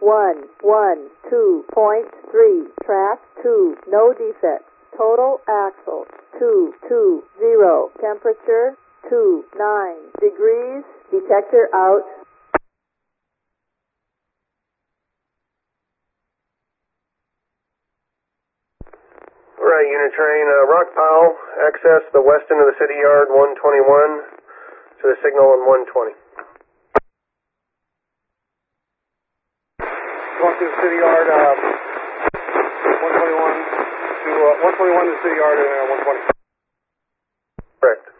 112.3. Track 2, no defects. Total axle 220. Temperature 29 degrees. Detector out. All right, unit train, rock pile, access the west end of the city yard, 121, to the signal on 120. Going to the city yard, 121 to 121 to the city yard and 120. Correct.